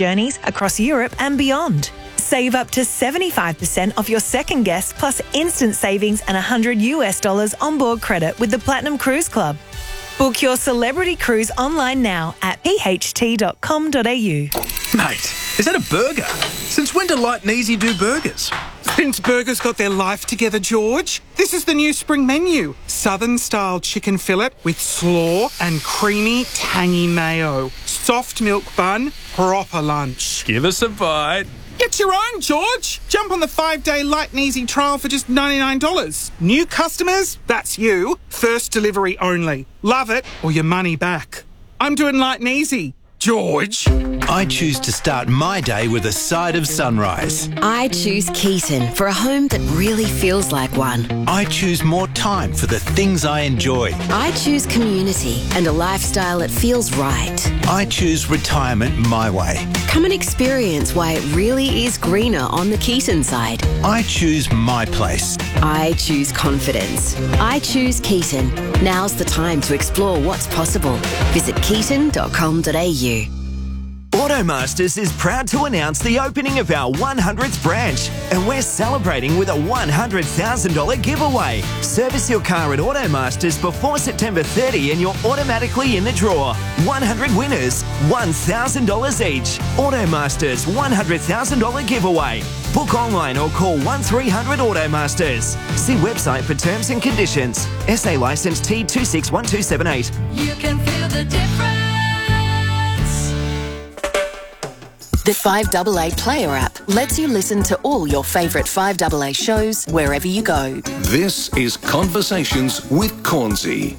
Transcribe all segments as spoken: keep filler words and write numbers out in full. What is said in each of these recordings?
journeys across Europe and beyond. Save up to seventy-five percent off your second guest plus instant savings and one hundred US dollars onboard credit with the Platinum Cruise Club. Book your celebrity cruise online now at p h t dot com dot a u. Mate, is that a burger? Since when do Light and Easy do burgers? Since burgers got their life together, George. This is the new spring menu. Southern-style chicken fillet with slaw and creamy, tangy mayo. Soft milk bun, proper lunch. Give us a bite. Get your own, George. Jump on the five-day Light and Easy trial for just ninety-nine dollars. New customers, that's you. First delivery only. Love it or your money back. I'm doing Light and Easy. George. I choose to start my day with a side of sunrise. I choose Keaton for a home that really feels like one. I choose more time for the things I enjoy. I choose community and a lifestyle that feels right. I choose retirement my way. Come and experience why it really is greener on the Keaton side. I choose my place. I choose confidence. I choose Keaton. Now's the time to explore what's possible. Visit keaton dot com dot a u. Automasters is proud to announce the opening of our one hundredth branch, and we're celebrating with a one hundred thousand dollars giveaway. Service your car at Automasters before September thirtieth and you're automatically in the draw. one hundred winners, one thousand dollars each. Automasters one hundred thousand dollars giveaway. Book online or call one three hundred Automasters. See website for terms and conditions. S A licence T two six one two seven eight. You can feel the difference. The five A A Player app lets you listen to all your favourite five A A shows wherever you go. This is Conversations with Cornsey.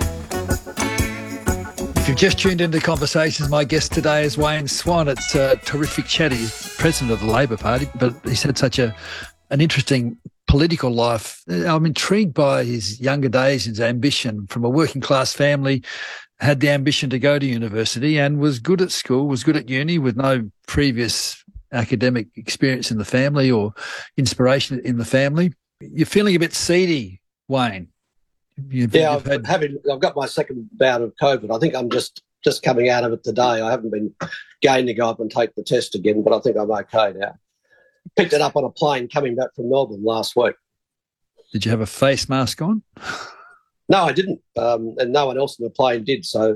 If you've just tuned into Conversations, my guest today is Wayne Swan. It's a terrific chat. He's president of the Labor Party, but he's had such a an interesting political life. I'm intrigued by his younger days, his ambition from a working class family, had the ambition to go to university and was good at school, was good at uni with no previous academic experience in the family or inspiration in the family. You're feeling a bit seedy, Wayne. You've, yeah, you've I've, had... having, I've got my second bout of COVID. I think I'm just, just coming out of it today. I haven't been going to go up and take the test again, but I think I'm okay now. Picked it up on a plane coming back from Melbourne last week. Did you have a face mask on? No, I didn't, um, and no one else in the plane did, so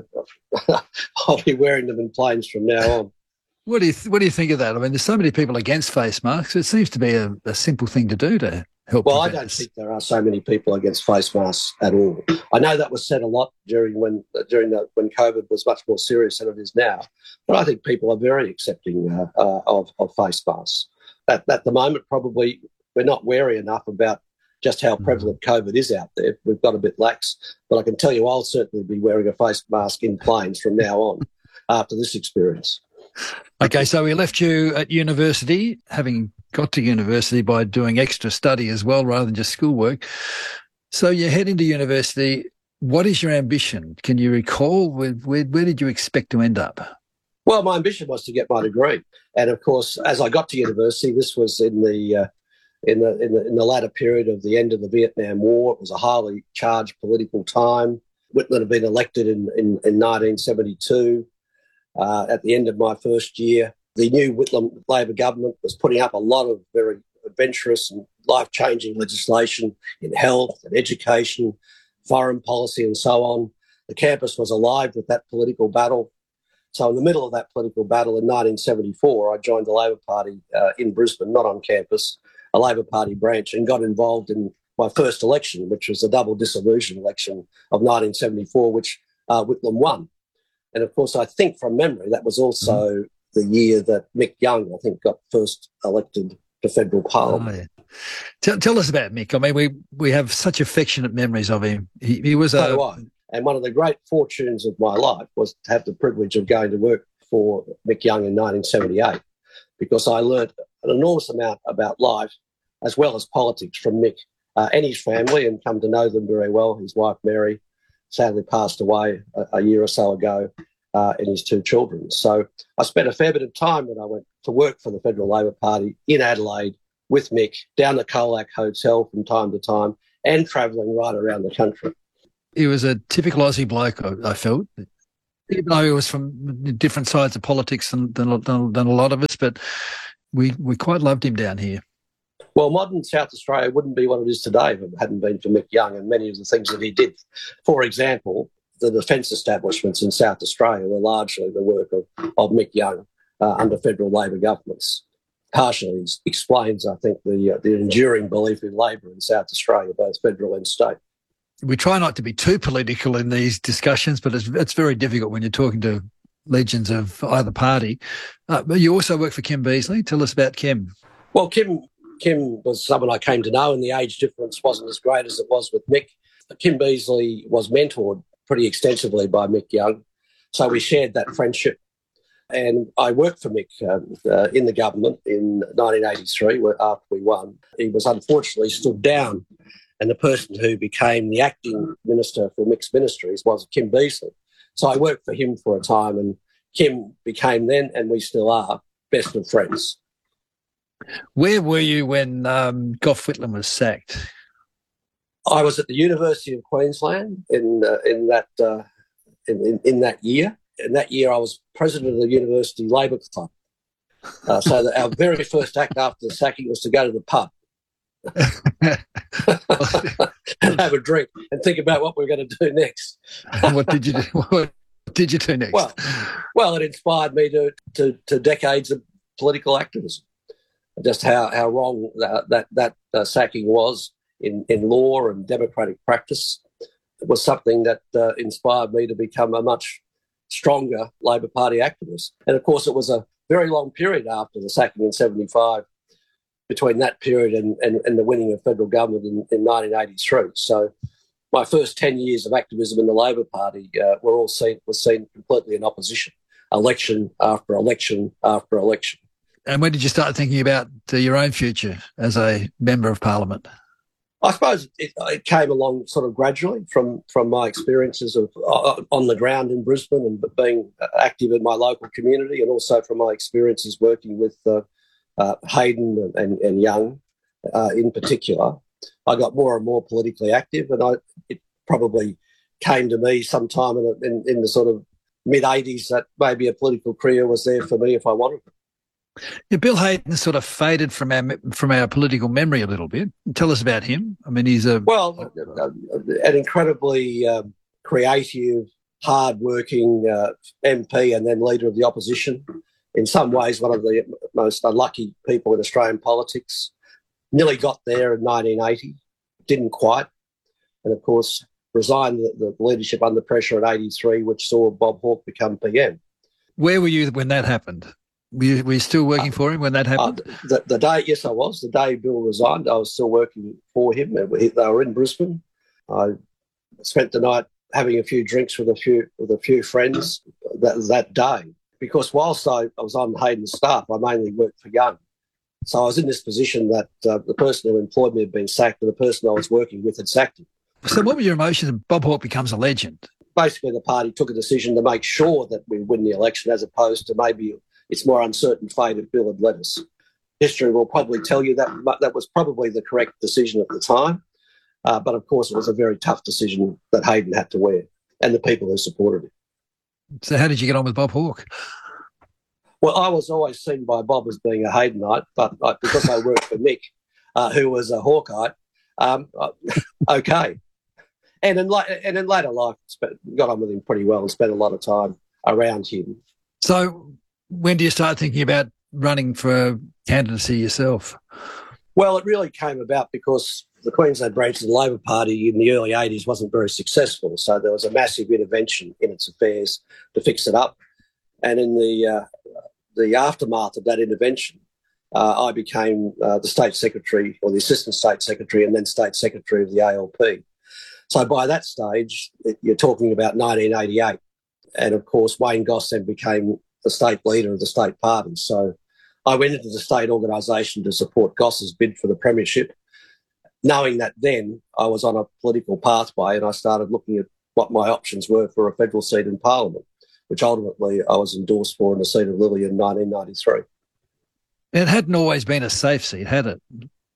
I'll be wearing them in planes from now on. What do you th- What do you think of that? I mean, there's so many people against face masks. It seems to be a, a simple thing to do to help. Well, I don't this. think there are so many people against face masks at all. I know that was said a lot during when during the, when COVID was much more serious than it is now, but I think people are very accepting uh, uh, of, of face masks. At, at the moment, probably we're not wary enough about just how prevalent COVID is out there. We've got a bit lax, but I can tell you I'll certainly be wearing a face mask in planes from now on after this experience. Okay, so we left you at university, having got to university by doing extra study as well rather than just schoolwork. So you head into university. What is your ambition? Can you recall where, where, where did you expect to end up? Well, my ambition was to get my degree. And, of course, as I got to university, this was in the uh, In the, in the in the latter period of the end of the Vietnam War. It was a highly charged political time. Whitlam had been elected in, in, in nineteen seventy-two. Uh, at the end of my first year, the new Whitlam Labor government was putting up a lot of very adventurous and life-changing legislation in health and education, foreign policy and so on. The campus was alive with that political battle. So in the middle of that political battle in nineteen seventy-four, I joined the Labor Party uh, in Brisbane, not on campus, a Labor Party branch, and got involved in my first election, which was the double dissolution election of nineteen seventy-four, which uh, Whitlam won. And, of course, I think from memory that was also mm-hmm. the year that Mick Young, I think, got first elected to federal parliament. Oh, yeah. tell, tell us about Mick. I mean, we, we have such affectionate memories of him. He, he was so a... do I. And one of the great fortunes of my life was to have the privilege of going to work for Mick Young in nineteen seventy-eight, because I learnt an enormous amount about life as well as politics from Mick uh, and his family, and come to know them very well. His wife, Mary, sadly passed away a, a year or so ago, uh, and his two children. So I spent a fair bit of time when I went to work for the Federal Labor Party in Adelaide with Mick, down the Colac Hotel from time to time, and travelling right around the country. He was a typical Aussie bloke, I, I felt. even though he was from different sides of politics than, than, than, than a lot of us, but we, we quite loved him down here. Well, modern South Australia wouldn't be what it is today if it hadn't been for Mick Young and many of the things that he did. For example, the defence establishments in South Australia were largely the work of, of Mick Young uh, under federal Labor governments. Partially explains, I think, the uh, the enduring belief in Labor in South Australia, both federal and state. We try not to be too political in these discussions, but it's, it's very difficult when you're talking to legends of either party. Uh, but you also work for Kim Beazley. Tell us about Kim. Well, Kim Kim was someone I came to know, and the age difference wasn't as great as it was with Mick. Kim Beazley was mentored pretty extensively by Mick Young, so we shared that friendship. And I worked for Mick um, uh, in the government in nineteen eighty-three where, after we won. He was unfortunately stood down, and the person who became the acting minister for Mick's ministries was Kim Beazley. So I worked for him for a time, and Kim became then, and we still are, best of friends. Where were you when um, Gough Whitlam was sacked? I was at the University of Queensland in uh, in that uh, in, in, in that year. In that year, I was president of the University Labor Club. Uh, so that our very first act after the sacking was to go to the pub and have a drink and think about what we we're going to do next. What did you do? What did you do next? Well, well, it inspired me to to, to decades of political activism. Just how how wrong that that, that uh, sacking was in, in law and democratic practice. It was something that uh, inspired me to become a much stronger Labor Party activist. And of course, it was a very long period after the sacking in seventy-five, between that period and, and, and the winning of federal government in, in nineteen eighty-three. So my first ten years of activism in the Labor Party uh, were all seen, was seen completely in opposition, election after election after election. And when did you start thinking about uh, your own future as a Member of Parliament? I suppose it, it came along sort of gradually from, from my experiences of uh, on the ground in Brisbane and being active in my local community, and also from my experiences working with uh, uh, Hayden and, and Young uh, in particular. I got more and more politically active, and I, it probably came to me sometime in, in, in the sort of mid-eighties that maybe a political career was there for me if I wanted it. Yeah, Bill Hayden sort of faded from our from our political memory a little bit. Tell us about him. I mean, he's a well, an incredibly um, creative, hard-working uh, M P and then leader of the opposition. In some ways, one of the most unlucky people in Australian politics. Nearly got there in nineteen eighty, didn't quite, and of course resigned the, the leadership under pressure at eighty-three, which saw Bob Hawke become P M. Where were you when that happened? Were you, were you still working uh, for him when that happened? Uh, the, the day, yes, I was. The day Bill resigned, I was still working for him. They were in Brisbane. I spent the night having a few drinks with a few with a few friends that that day. Because whilst I, I was on Hayden's staff, I mainly worked for Young. So I was in this position that uh, the person who employed me had been sacked, and the person I was working with had sacked him. So what were your emotions? Bob Hawke becomes a legend. Basically, the party took a decision to make sure that we win the election, as opposed to maybe its more uncertain fate if Bill had led us. History will probably tell you that that was probably the correct decision at the time. Uh, but, of course, it was a very tough decision that Hayden had to wear, and the people who supported him. So how did you get on with Bob Hawke? Well, I was always seen by Bob as being a Haydenite, but I, because I worked for Mick, uh, who was a Hawkite, um, okay. And in, la- and in later life, spent, got on with him pretty well and spent a lot of time around him. So when do you start thinking about running for candidacy yourself? Well, it really came about because the Queensland branch of the Labor Party in the early eighties wasn't very successful, so there was a massive intervention in its affairs to fix it up. And in the uh, the aftermath of that intervention, uh, I became uh, the State Secretary, or the Assistant State Secretary, and then State Secretary of the A L P. So by that stage, you're talking about nineteen eighty-eight. And, of course, Wayne Goss then became the state leader of the state party. So I went into the state organisation to support Goss's bid for the premiership, knowing that then I was on a political pathway, and I started looking at what my options were for a federal seat in Parliament, which ultimately I was endorsed for in the seat of Lilley in nineteen ninety-three. It hadn't always been a safe seat, had it?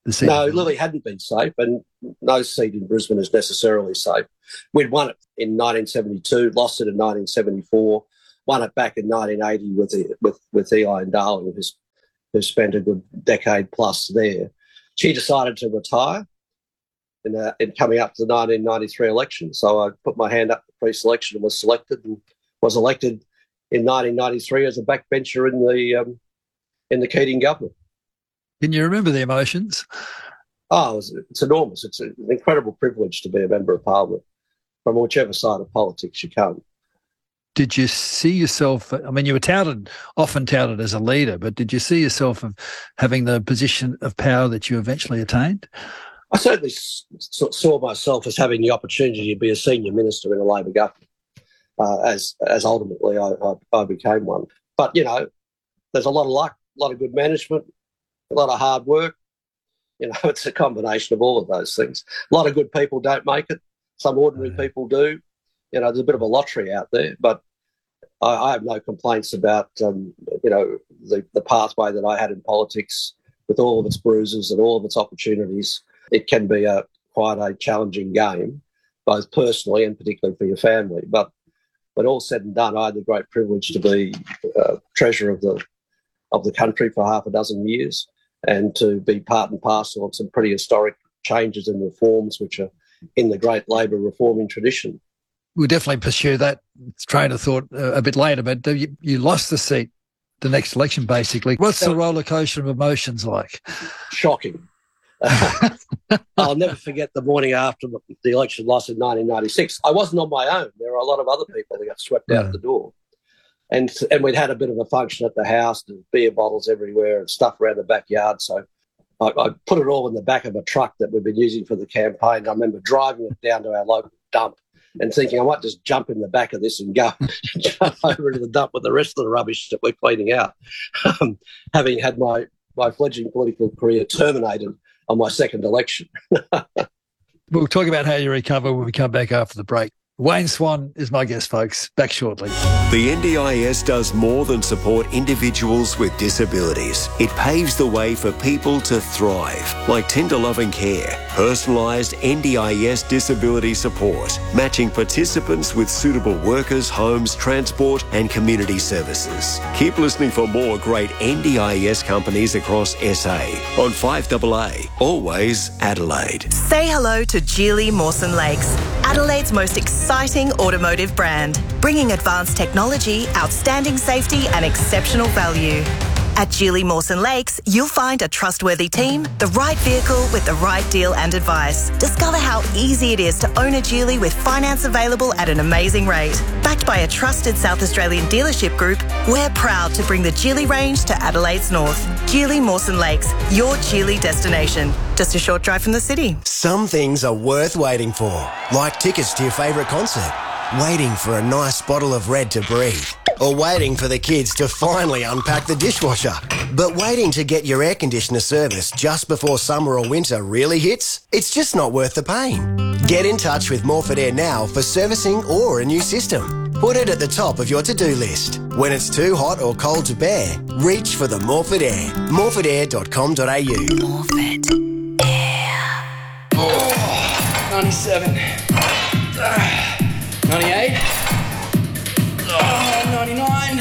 the seat? No, Lily hadn't been safe, and no seat in Brisbane is necessarily safe. We'd won it in nineteen seventy-two, lost it in nineteen seventy-four, won it back in nineteen eighty with with with Eli and Darling, who's who spent a good decade plus there. She decided to retire in, uh, in coming up to the nineteen ninety-three election. So I put my hand up for pre-selection and was selected, and was elected in nineteen ninety-three as a backbencher in the um, in the Keating government. Can you remember the emotions? Oh, it was, it's enormous. It's an incredible privilege to be a member of Parliament from whichever side of politics you come. Did you see yourself, I mean, you were touted, often touted as a leader, but did you see yourself of having the position of power that you eventually attained? I certainly saw myself as having the opportunity to be a senior minister in a Labor government, uh, as as ultimately I, I, I became one. But, you know, there's a lot of luck, a lot of good management, a lot of hard work. You know, it's a combination of all of those things. A lot of good people don't make it. Some ordinary people do. You know, there's a bit of a lottery out there, but I, I have no complaints about, um, you know, the, the pathway that I had in politics with all of its bruises and all of its opportunities. It can be a quite a challenging game, both personally and particularly for your family. But when all said and done, I had the great privilege to be uh, treasurer of the of the country for half a dozen years, and to be part and parcel of some pretty historic changes and reforms which are in the great Labor reforming tradition. We'll definitely pursue that train of thought uh, a bit later, but you, you lost the seat the next election, basically. What's the roller coaster of emotions like? Shocking. I'll never forget the morning after the election loss in nineteen ninety-six. I wasn't on my own. There were a lot of other people that got swept yeah. out the door. And and we'd had a bit of a function at the house, and beer bottles everywhere and stuff around the backyard. So I, I put it all in the back of a truck that we'd been using for the campaign. I remember driving it down to our local dump and thinking I might just jump in the back of this and go jump over into the dump with the rest of the rubbish that we're cleaning out, um, having had my, my fledgling political career terminated on my second election. We'll talk about how you recover when we come back after the break. Wayne Swan is my guest, folks. Back shortly. The N D I S does more than support individuals with disabilities. It paves the way for people to thrive, like tender loving care, personalised N D I S disability support, matching participants with suitable workers, homes, transport and community services. Keep listening for more great N D I S companies across S A on five A A, always Adelaide. Say hello to Geely Mawson Lakes, Adelaide's most exciting automotive brand, bringing advanced technology, outstanding safety and exceptional value. At Geely Mawson Lakes, you'll find a trustworthy team, the right vehicle with the right deal and advice. Discover how easy it is to own a Geely with finance available at an amazing rate. Backed by a trusted South Australian dealership group, we're proud to bring the Geely range to Adelaide's north. Geely Mawson Lakes, your Geely destination. Just a short drive from the city. Some things are worth waiting for, like tickets to your favourite concert, waiting for a nice bottle of Red to breathe, or waiting for the kids to finally unpack the dishwasher. But waiting to get your air conditioner serviced just before summer or winter really hits? It's just not worth the pain. Get in touch with Morford Air now for servicing or a new system. Put it at the top of your to-do list. When it's too hot or cold to bear, reach for the Morford Air. morford air dot com dot a u. Morford Air. Oh, ninety-seven. Uh, ninety-eight. Oh, ninety-nine.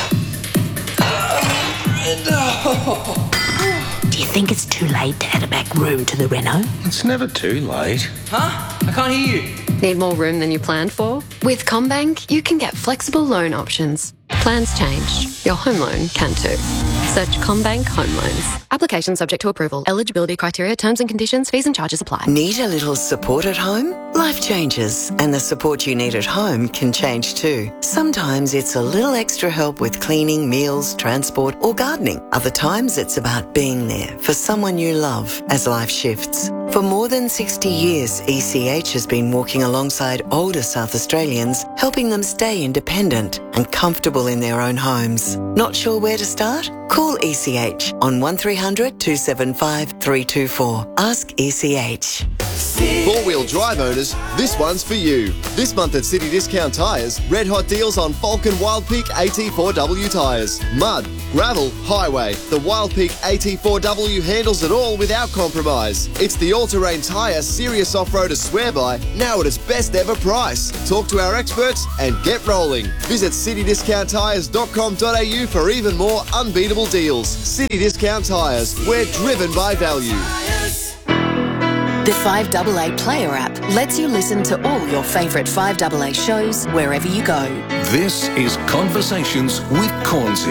Oh. Do you think it's too late to add a back room to the reno? It's never too late. Huh? I can't hear you. Need more room than you planned for? With CommBank, you can get flexible loan options. Plans change. Your home loan can too. Search CommBank Home Loans. Application subject to approval. Eligibility criteria, terms and conditions, fees and charges apply. Need a little support at home? Life changes, and the support you need at home can change too. Sometimes it's a little extra help with cleaning, meals, transport, or gardening. Other times it's about being there for someone you love as life shifts. For more than sixty years, E C H has been walking alongside older South Australians, helping them stay independent and comfortable in their own homes. Not sure where to start? Call E C H on one three hundred two seven five three two four. Ask E C H. Four-wheel drive owners, this one's for you. This month at City Discount Tyres, red hot deals on Falcon Wild Peak A T four W tyres. Mud, gravel, highway. The Wild Peak A T four W handles it all without compromise. It's the all-terrain tyre serious off-roaders swear by, now at its best ever price. Talk to our experts and get rolling. Visit city discount tyres dot com dot a u for even more unbeatable deals. City Discount Tyres, we're driven by value. The five A A Player app lets you listen to all your favourite five A A shows wherever you go. This is Conversations with Cornsey.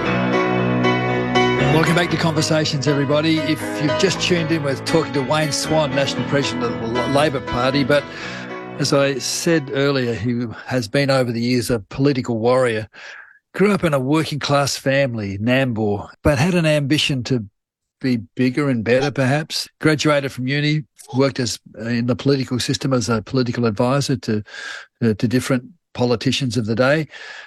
Welcome back to Conversations, everybody. If you've just tuned in, we're talking to Wayne Swan, National President of the Labor Party. But as I said earlier, he has been over the years a political warrior. Grew up in a working-class family, Nambour, but had an ambition to be bigger and better, perhaps. Graduated from uni, worked as in the political system as a political advisor to uh, to different politicians of the day.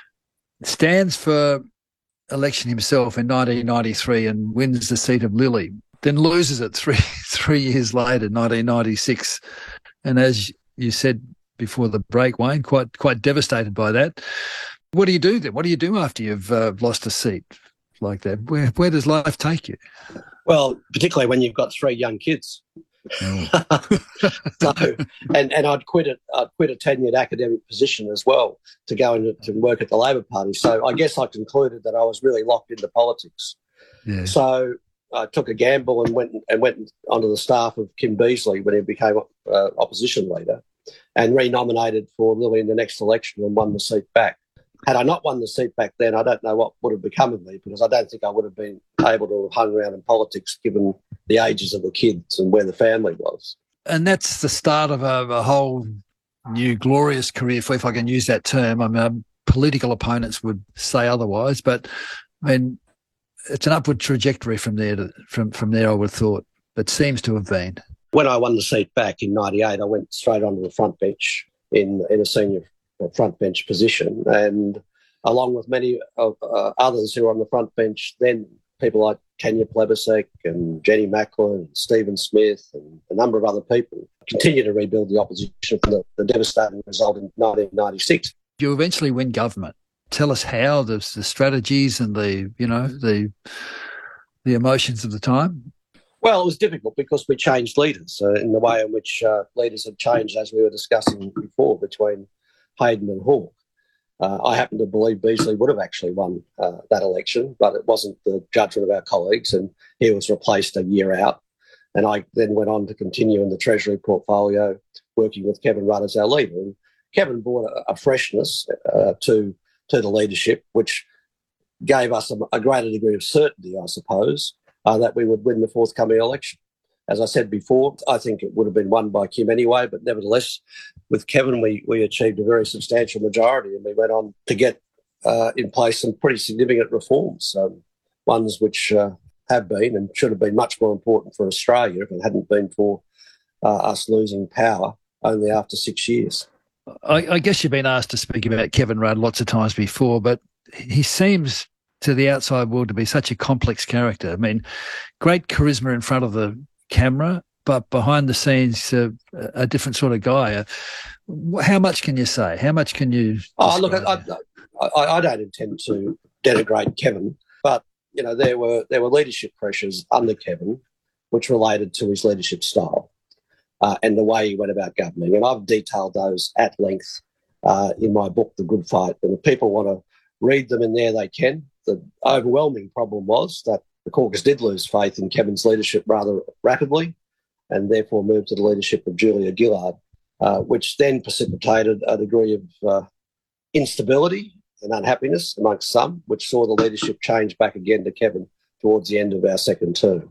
Stands for election himself in nineteen ninety-three and wins the seat of Lilley. Then loses it three three years later, nineteen ninety-six. And as you said before the break, Wayne, quite quite devastated by that. What do you do then? What do you do after you've uh, lost a seat like that? Where where does life take you? Well, particularly when you've got three young kids. Oh. so, and, and I'd quit it. I'd quit a tenured academic position as well to go into to work at the Labor Party. So I guess I concluded that I was really locked into politics. Yeah. So I took a gamble and went and went onto the staff of Kim Beazley when he became uh, opposition leader, and renominated for Lilley in the next election and won the seat back. Had I not won the seat back then, I don't know what would have become of me, because I don't think I would have been able to have hung around in politics given the ages of the kids and where the family was. And that's the start of a, a whole new glorious career, if I can use that term. I mean, um, political opponents would say otherwise, but I mean, it's an upward trajectory from there. To, from from there, I would have thought, but seems to have been. When I won the seat back in ninety-eight, I went straight onto the front bench in in a senior front bench position, and along with many of, uh, others who were on the front bench then, people like Tanya Plebisek and Jenny Macklin and Stephen Smith and a number of other people, continue to rebuild the opposition from the, the devastating result in nineteen ninety-six. You eventually win government. Tell us how, the, the strategies and the, you know, the the emotions of the time. Well, it was difficult because we changed leaders uh, in the way in which uh, leaders had changed, as we were discussing before, between Hayden and Hawke. Uh, I happen to believe Beazley would have actually won uh, that election, but it wasn't the judgment of our colleagues, and he was replaced a year out. And I then went on to continue in the Treasury portfolio, working with Kevin Rudd as our leader. And Kevin brought a, a freshness uh, to, to the leadership, which gave us a, a greater degree of certainty, I suppose, uh, that we would win the forthcoming election. As I said before, I think it would have been won by Kim anyway, but nevertheless, with Kevin, we, we achieved a very substantial majority, and we went on to get uh, in place some pretty significant reforms, um, ones which uh, have been and should have been much more important for Australia if it hadn't been for uh, us losing power only after six years. I, I guess you've been asked to speak about Kevin Rudd lots of times before, but he seems to the outside world to be such a complex character. I mean, great charisma in front of the camera, but behind the scenes, uh, a different sort of guy. Uh, how much can you say? How much can you? Oh, look, I, I, I don't intend to denigrate Kevin, but you know there were there were leadership pressures under Kevin, which related to his leadership style uh, and the way he went about governing, and I've detailed those at length uh, in my book, The Good Fight. And if people want to read them in there, they can. The overwhelming problem was that the caucus did lose faith in Kevin's leadership rather rapidly, and therefore moved to the leadership of Julia Gillard, uh, which then precipitated a degree of uh, instability and unhappiness amongst some, which saw the leadership change back again to Kevin towards the end of our second term.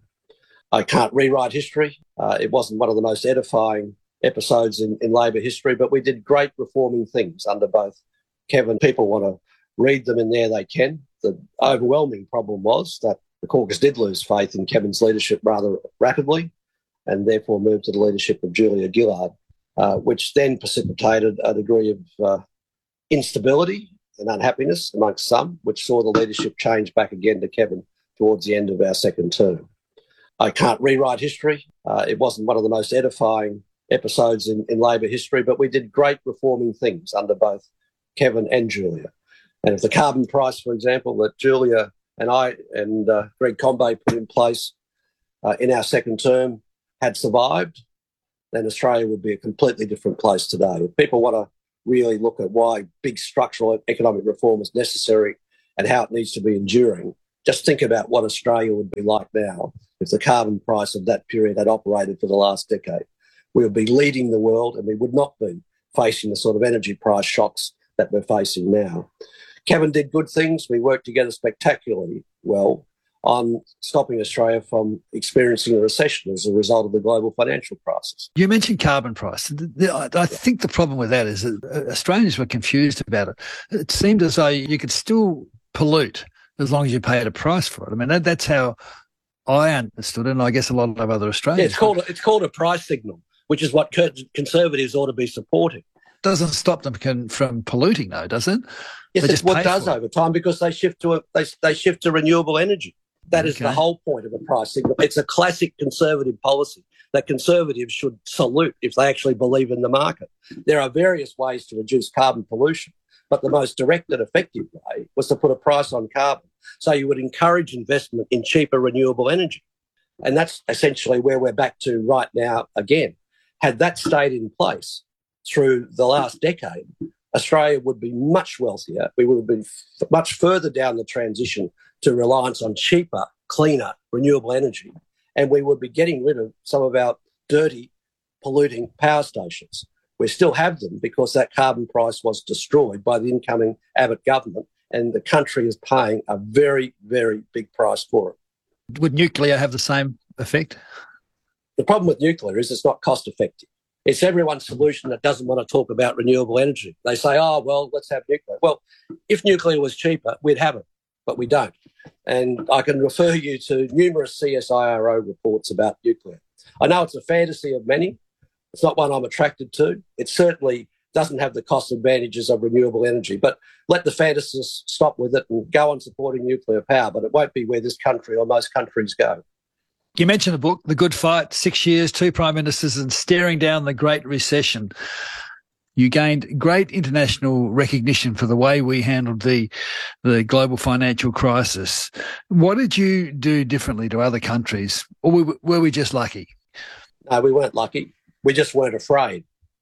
I can't rewrite history. Uh, it wasn't one of the most edifying episodes in, in Labor history, but we did great reforming things under both Kevin. People want to read them in there, they can. The overwhelming problem was that the caucus did lose faith in Kevin's leadership rather rapidly, and therefore moved to the leadership of Julia Gillard, uh, which then precipitated a degree of uh, instability and unhappiness amongst some, which saw the leadership change back again to Kevin towards the end of our second term. I can't rewrite history. Uh, it wasn't one of the most edifying episodes in, in Labor history, but we did great reforming things under both Kevin and Julia. And if the carbon price, for example, that Julia and I and uh, Greg Combet put in place uh, in our second term had survived, then Australia would be a completely different place today. If people want to really look at why big structural economic reform is necessary and how it needs to be enduring, just think about what Australia would be like now if the carbon price of that period had operated for the last decade. We would be leading the world and we would not be facing the sort of energy price shocks that we're facing now. Kevin did good things. We worked together spectacularly well on stopping Australia from experiencing a recession as a result of the global financial crisis. You mentioned carbon price. I think the problem with that is that Australians were confused about it. It seemed as though you could still pollute as long as you paid a price for it. I mean, that, that's how I understood it, and I guess a lot of other Australians. Yeah, it's called a, it's called a price signal, which is what Conservatives ought to be supporting. Doesn't stop them can, from polluting, though, does it? Yes, it's what it does over time because they shift to a, they they shift to renewable energy. That is okay. The whole point of a price signal. It's a classic Conservative policy that Conservatives should salute if they actually believe in the market. There are various ways to reduce carbon pollution, but the most direct and effective way was to put a price on carbon. So you would encourage investment in cheaper renewable energy. And that's essentially where we're back to right now again. Had that stayed in place through the last decade, Australia would be much wealthier. We would have been f- much further down the transition to reliance on cheaper, cleaner, renewable energy. And we would be getting rid of some of our dirty, polluting power stations. We still have them because that carbon price was destroyed by the incoming Abbott government, and the country is paying a very, very big price for it. Would nuclear have the same effect? The problem with nuclear is it's not cost effective. It's everyone's solution that doesn't want to talk about renewable energy. They say, oh, well, let's have nuclear. Well, if nuclear was cheaper, we'd have it, but we don't. And I can refer you to numerous C S I R O reports about nuclear. I know it's a fantasy of many. It's not one I'm attracted to. It certainly doesn't have the cost advantages of renewable energy, but let the fantasists stop with it and go on supporting nuclear power, but it won't be where this country or most countries go. You mentioned the book, The Good Fight, six years, two prime ministers and staring down the Great Recession. You gained great international recognition for the way we handled the the global financial crisis. What did you do differently to other countries, or were, were we just lucky? No, we weren't lucky. We just weren't afraid.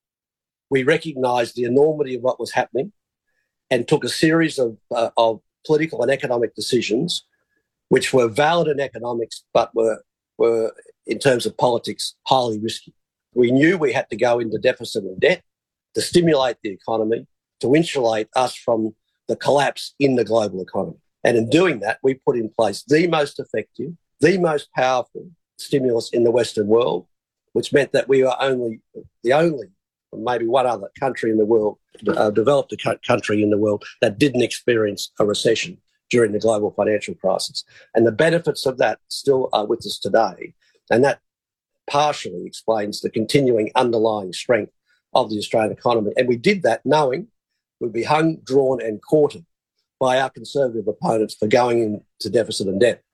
We recognised the enormity of what was happening and took a series of, uh, of political and economic decisions which were valid in economics but were were, in terms of politics, highly risky. We knew we had to go into deficit and debt to stimulate the economy, to insulate us from the collapse in the global economy. And in doing that, we put in place the most effective, the most powerful stimulus in the Western world, which meant that we were only the only, maybe one other country in the world, uh, developed country in the world that didn't experience a recession during the global financial crisis. And the benefits of that still are with us today. And that partially explains the continuing underlying strength of the Australian economy. And we did that knowing we'd be hung, drawn and quartered by our Conservative opponents for going into deficit and debt.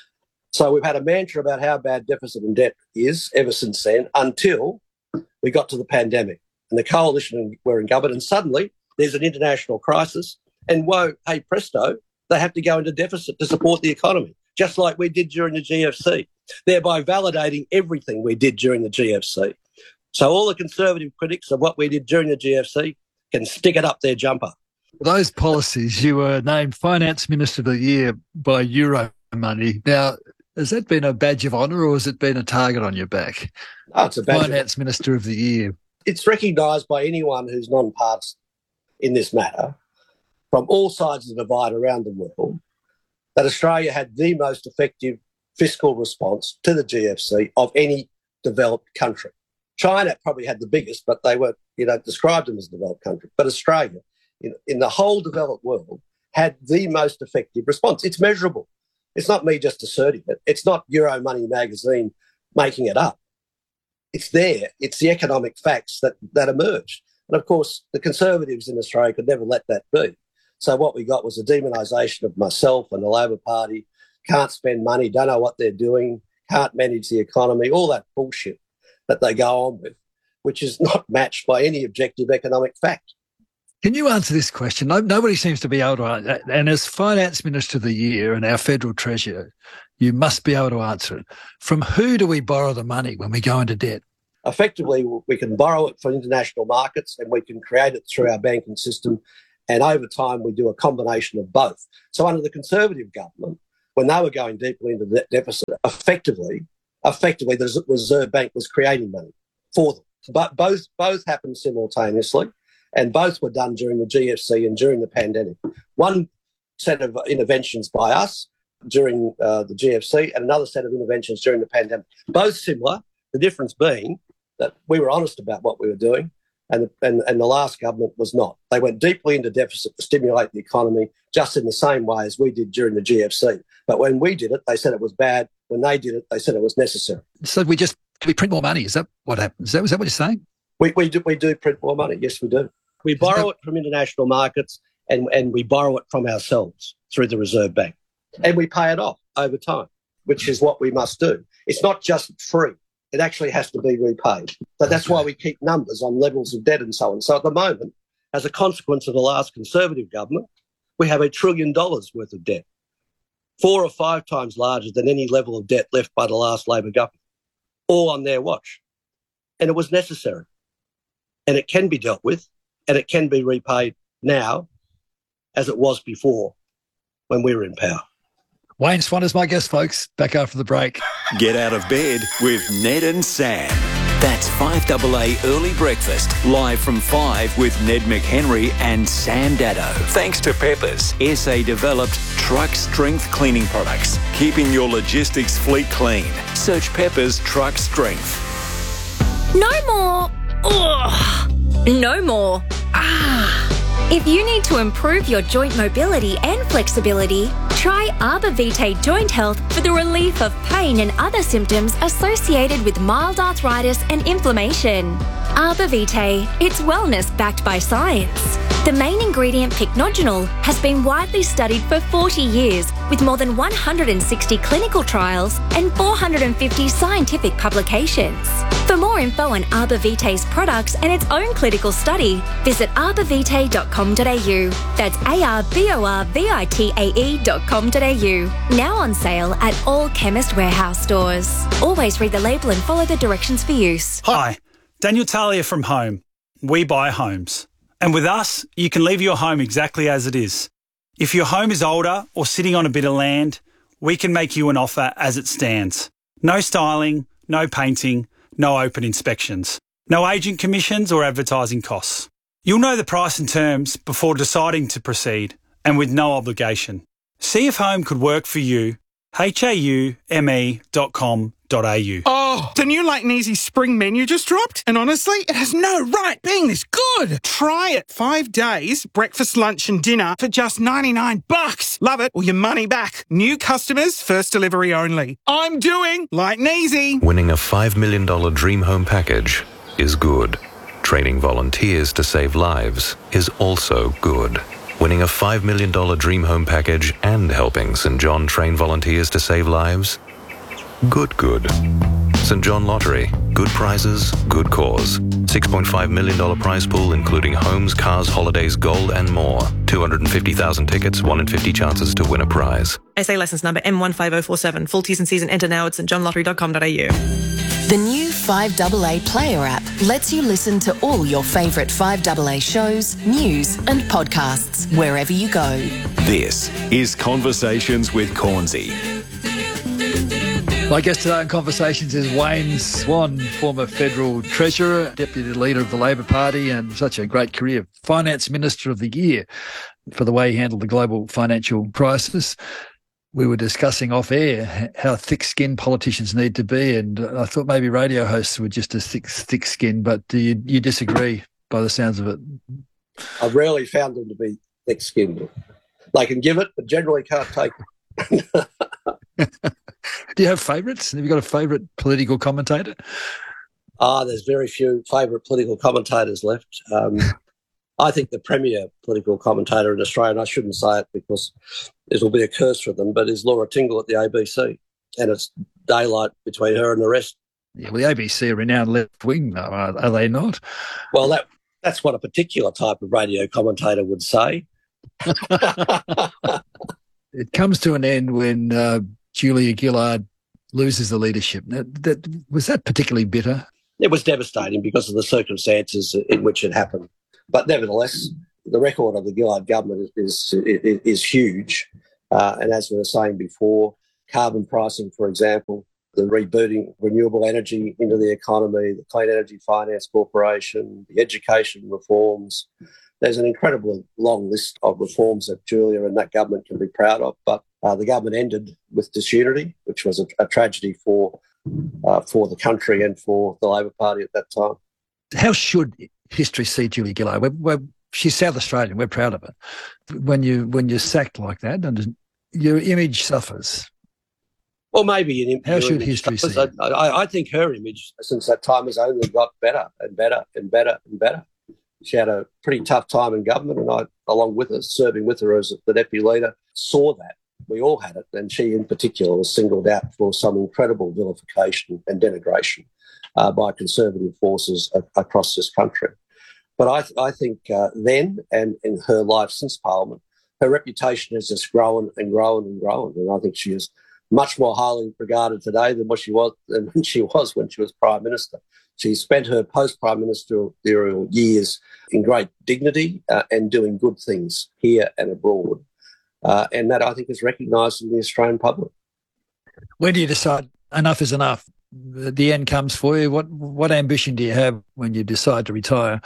So we've had a mantra about how bad deficit and debt is ever since then, until we got to the pandemic and the coalition were in government, and suddenly there's an international crisis and whoa, hey presto, they have to go into deficit to support the economy, just like we did during the G F C, thereby validating everything we did during the G F C. So all the Conservative critics of what we did during the G F C can stick it up their jumper. Those policies, you were named Finance Minister of the Year by Euro Money. Now, has that been a badge of honour or has it been a target on your back? Oh, it's a badge Finance of- Minister of the Year. It's recognised by anyone who's non-partisan in this matter, from all sides of the divide around the world, that Australia had the most effective fiscal response to the G F C of any developed country. China probably had the biggest, but they were, you know, described them as a developed country. But Australia, in, in the whole developed world, had the most effective response. It's measurable. It's not me just asserting it. It's not Euro Money magazine making it up. It's there. It's the economic facts that, that emerged. And of course, the Conservatives in Australia could never let that be. So what we got was a demonisation of myself and the Labor Party, can't spend money, don't know what they're doing, can't manage the economy, all that bullshit that they go on with. which is not matched by any objective economic fact. Can you answer this question? No, nobody seems to be able to answer. And as Finance Minister of the Year and our Federal Treasurer, you must be able to answer it. From who do we borrow the money when we go into debt? Effectively, we can borrow it from international markets and we can create it through our banking system. And over time, we do a combination of both. So under the Conservative government, when they were going deeply into the deficit, effectively, effectively the Reserve Bank was creating money for them. But both, both happened simultaneously, and both were done during the G F C and during the pandemic. One set of interventions by us during uh, the G F C and another set of interventions during the pandemic. Both similar, the difference being that we were honest about what we were doing and, and, and the last government was not. They went deeply into deficit to stimulate the economy just in the same way as we did during the G F C. But when we did it, they said it was bad. When they did it, they said it was necessary. So we just, do we print more money? Is that what happens? Is that, is that what you're saying? We, we, do, we do print more money. Yes, we do. We borrow it from international markets and, and we borrow it from ourselves through the Reserve Bank. And we pay it off over time, which is what we must do. It's not just free. It actually has to be repaid. So that's why we keep numbers on levels of debt and so on. So at the moment, as a consequence of the last Conservative government, we have a trillion dollars worth of debt, four or five times larger than any level of debt left by the last Labor government, all on their watch. And it was necessary. And it can be dealt with, and it can be repaid now as it was before when we were in power. Wayne Swan is my guest, folks. Back after the break. Get out of bed with Ned and Sam. That's five A A Early Breakfast, live from five with Ned McHenry and Sam Dado. Thanks to Peppers, S A-developed truck strength cleaning products, keeping your logistics fleet clean. Search Peppers Truck Strength. No more. Ugh. No more. Ah. If you need to improve your joint mobility and flexibility, try Arbor Vitae Joint Health for the relief of pain and other symptoms associated with mild arthritis and inflammation. Arbor Vitae, it's wellness backed by science. The main ingredient, pycnogenol, has been widely studied for forty years with more than one hundred sixty clinical trials and four hundred fifty scientific publications. For more info on Arbor Vitae's products and its own clinical study, visit arbor vitae dot com dot a u. That's A R B O R V I T A E dot com dot a u. Now on sale at all Chemist Warehouse stores. Always read the label and follow the directions for use. Hi, Daniel Talia from Home. We buy homes. And with us, you can leave your home exactly as it is. If your home is older or sitting on a bit of land, we can make you an offer as it stands. No styling, no painting, no open inspections, no agent commissions or advertising costs. You'll know the price and terms before deciding to proceed and with no obligation. See if home could work for you. H A U M E dot com dot a u. Oh, the new Light and Easy spring menu just dropped, and honestly, it has no right being this good. Try it. Five days, breakfast, lunch and dinner for just ninety-nine bucks. Love it or your money back. New customers, first delivery only. I'm doing Light and Easy. Winning a five million dollars dream home package is good. Training volunteers to save lives is also good. Winning a five million dollars dream home package and helping Saint John train volunteers to save lives? Good, good. Saint John Lottery. Good prizes, good cause. six point five million dollars prize pool including homes, cars, holidays, gold and more. two hundred fifty thousand tickets, one in fifty chances to win a prize. S A license number M one five zero four seven. Full T's and C's and enter now at st john lottery dot com dot a u. The new five A A Player app lets you listen to all your favourite five A A shows, news and podcasts wherever you go. This is Conversations with Cornsey. My guest today on Conversations is Wayne Swan, former Federal Treasurer, Deputy Leader of the Labor Party and such a great career, Finance Minister of the Year for the way he handled the global financial crisis. We were discussing off air how thick-skinned politicians need to be, and I thought maybe radio hosts were just as thick, thick-skinned, but do you, you disagree by the sounds of it? I've rarely found them to be thick-skinned. They can give it, but generally can't take it. Do you have favourites? Have you got a favourite political commentator? Ah, there's very few favourite political commentators left. Um, I think the premier political commentator in Australia, and I shouldn't say it because it will be a curse for them, but is Laura Tingle at the A B C. And it's daylight between her and the rest. Yeah, well, the A B C are renowned left wing, are, are they not? Well, that that's what a particular type of radio commentator would say. It comes to an end when uh, Julia Gillard loses the leadership. That, that, was that particularly bitter? It was devastating because of the circumstances in which it happened. But nevertheless, the record of the Gillard government is is, is huge. Uh, and as we were saying before, carbon pricing, for example, the rebooting renewable energy into the economy, the Clean Energy Finance Corporation, the education reforms. There's an incredibly long list of reforms that Julia and that government can be proud of. But uh, the government ended with disunity, which was a, a tragedy for uh, for the country and for the Labor Party at that time. How should history see Julia Gillard? We're, we're, she's South Australian. We're proud of her. When you when you're sacked like that, and your image suffers. Well, maybe an How should history see it? I, I think her image since that time has only got better and better and better and better. She had a pretty tough time in government, and I, along with her, serving with her as the deputy leader, saw that. We all had it, and she in particular was singled out for some incredible vilification and denigration uh, by conservative forces a- across this country. But I, th- I think uh, then and in her life since Parliament, her reputation has just grown and grown and grown, and I think she is much more highly regarded today than what she was than when she was when she was Prime Minister. She spent her post-Prime Ministerial years in great dignity uh, and doing good things here and abroad. Uh, and that, I think, is recognised in the Australian public. When do you decide enough is enough? The end comes for you. What what ambition do you have when you decide to retire?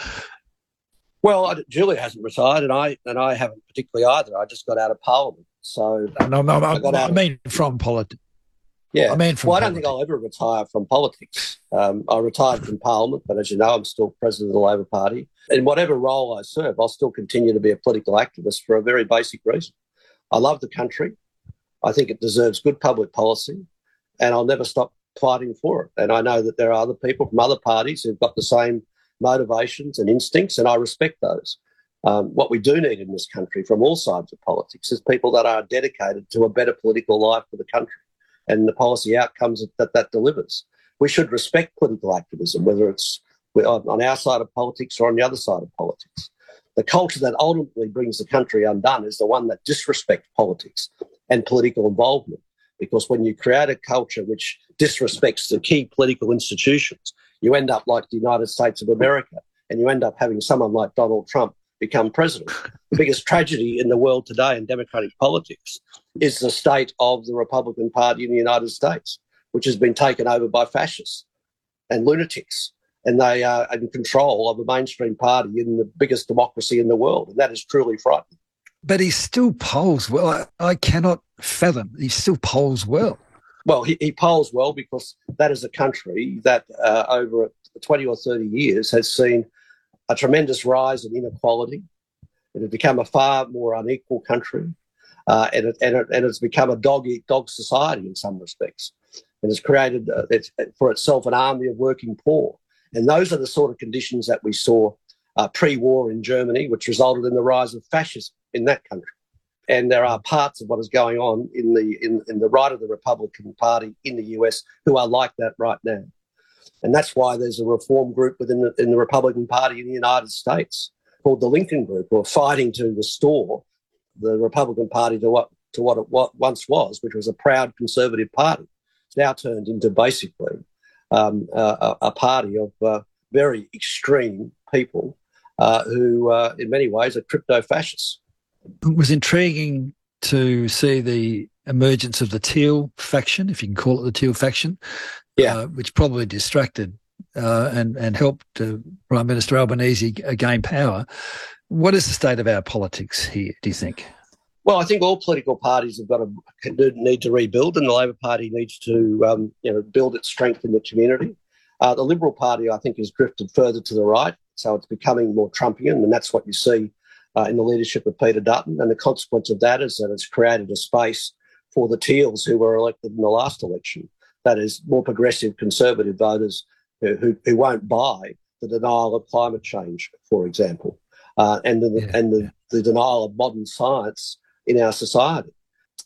Well, I, Julia hasn't retired, and I and I haven't particularly either. I just got out of Parliament. So no, no, I, I, got I out mean of, from politics. Yeah. I mean from well, I don't politics. think I'll ever retire from politics. Um, I retired from Parliament, but as you know, I'm still president of the Labor Party. In whatever role I serve, I'll still continue to be a political activist for a very basic reason. I love the country. I think it deserves good public policy, and I'll never stop fighting for it. And I know that there are other people from other parties who've got the same motivations and instincts, and I respect those. Um, what we do need in this country from all sides of politics is people that are dedicated to a better political life for the country and the policy outcomes that that delivers. We should respect political activism, whether it's on our side of politics or on the other side of politics. The culture that ultimately brings the country undone is the one that disrespects politics and political involvement, because when you create a culture which disrespects the key political institutions, you end up like the United States of America, and you end up having someone like Donald Trump become president. The biggest tragedy in the world today in democratic politics is the state of the Republican Party in the United States, which has been taken over by fascists and lunatics. And they are in control of the mainstream party in the biggest democracy in the world. And that is truly frightening. But he still polls well. I, I cannot fathom. He still polls well. Well, he, he polls well because that is a country that uh, over twenty or thirty years has seen a tremendous rise in inequality. It has become a far more unequal country. Uh, and, it, and, it, and it's become a dog-eat-dog society in some respects. And has created uh, it's, for itself an army of working poor. And those are the sort of conditions that we saw uh, pre-war in Germany, which resulted in the rise of fascism in that country. And there are parts of what is going on in the in, in the right of the Republican Party in the U S who are like that right now. And that's why there's a reform group within the, in the Republican Party in the United States called the Lincoln Group, who are fighting to restore the Republican Party to what to what it what once was, which was a proud conservative party. It's now turned into basically Um, uh, a, a party of uh, very extreme people uh, who, uh, in many ways, are crypto-fascists. It was intriguing to see the emergence of the Teal faction, if you can call it the Teal faction, yeah, uh, which probably distracted uh, and, and helped uh, Prime Minister Albanese gain power. What is the state of our politics here, do you think? Well, I think all political parties have got to need to rebuild, and the Labor Party needs to, um, you know, build its strength in the community. Uh, the Liberal Party, I think, has drifted further to the right, so it's becoming more Trumpian, and that's what you see uh, in the leadership of Peter Dutton. And the consequence of that is that it's created a space for the Teals who were elected in the last election. That is, more progressive Conservative voters who, who, who won't buy the denial of climate change, for example, uh, and the, yeah. and the, the denial of modern science in our society.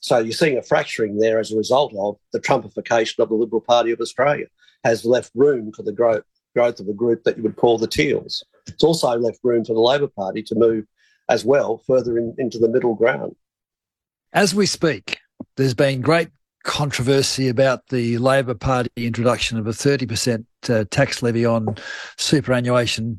So you're seeing a fracturing there as a result of the Trumpification of the Liberal Party of Australia has left room for the growth, growth of a group that you would call the Teals. It's also left room for the Labor Party to move as well further in, into the middle ground. As we speak, there's been great controversy about the Labor Party introduction of a thirty percent uh, tax levy on superannuation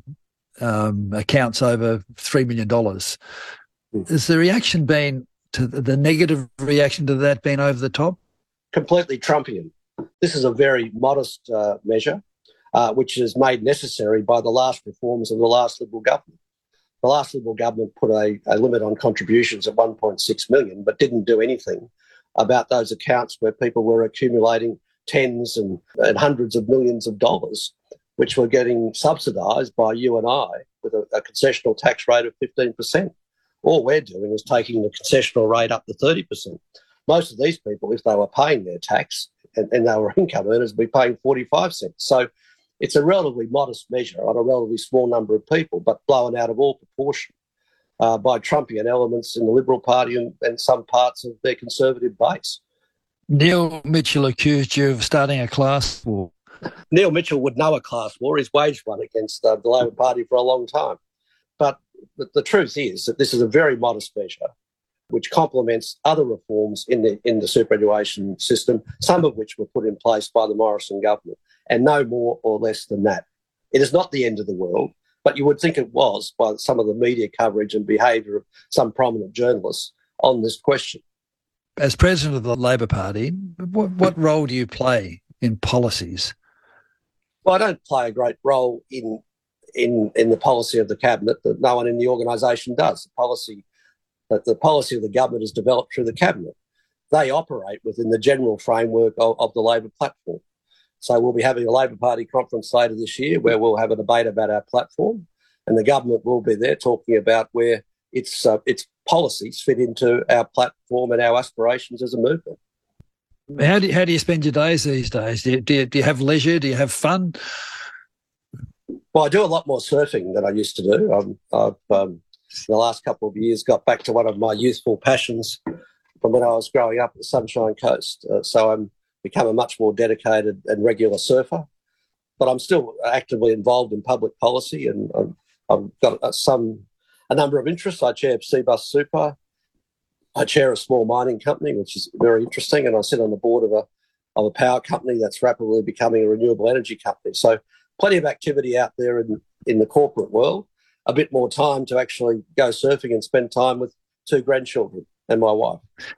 um, accounts over three million dollars. Mm. Has the reaction been, to the, the negative reaction to that been over the top? Completely Trumpian. This is a very modest uh, measure, uh, which is made necessary by the last reforms of the last Liberal government. The last Liberal government put a, a limit on contributions of one point six million dollars, but didn't do anything about those accounts where people were accumulating tens and, and hundreds of millions of dollars, which were getting subsidised by you and I with a, a concessional tax rate of fifteen percent. All we're doing is taking the concessional rate up to thirty percent. Most of these people, if they were paying their tax and, and they were income earners, would be paying forty-five cents. So it's a relatively modest measure on a relatively small number of people, but blown out of all proportion uh, by Trumpian elements in the Liberal Party and, and some parts of their Conservative base. Neil Mitchell accused you of starting a class war. Neil Mitchell would know a class war. He's waged one against uh, the Labor Party for a long time. But the, the truth is that this is a very modest measure which complements other reforms in the in the superannuation system, some of which were put in place by the Morrison government, and no more or less than that. It is not the end of the world, but you would think it was by some of the media coverage and behaviour of some prominent journalists on this question. As president of the Labor Party, what, what role do you play in policies? Well, I don't play a great role in in in the policy of the cabinet. That no one in the organisation does. The policy that the policy of the government is developed through the cabinet. They operate within the general framework of, of the Labor platform. So we'll be having a Labor Party conference later this year where we'll have a debate about our platform, and the government will be there talking about where its uh, its policies fit into our platform and our aspirations as a movement. How do you, how do you spend your days these days? Do you, do you, do you have leisure? Do you have fun? Well, I do a lot more surfing than I used to do. I'm, I've, um, in the last couple of years, got back to one of my youthful passions from when I was growing up at the Sunshine Coast. Uh, so I'm become a much more dedicated and regular surfer. But I'm still actively involved in public policy, and I've, I've got uh, some a number of interests. I chair Cbus Super. I chair a small mining company, which is very interesting, and I sit on the board of a of a power company that's rapidly becoming a renewable energy company. So plenty of activity out there in, in the corporate world, a bit more time to actually go surfing and spend time with two grandchildren and my wife.